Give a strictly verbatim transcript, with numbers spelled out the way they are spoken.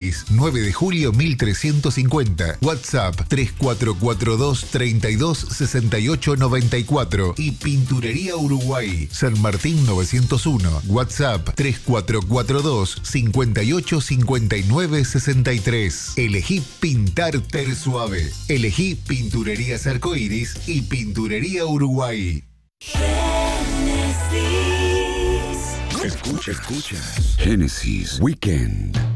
Arcoiris, nueve de julio mil trescientos cincuenta. WhatsApp tres cuatro cuatro dos, treinta y dos, sesenta y ocho, noventa y cuatro. Y Pinturería Uruguay, San Martín novecientos uno. WhatsApp tres cuatro cuatro dos, cincuenta y ocho, cincuenta y nueve, sesenta y tres. Elegí pintar Tersuave. Elegí Pinturerías Arcoiris y Pinturería Uruguay. Escucha, escucha. Génesis Weekend.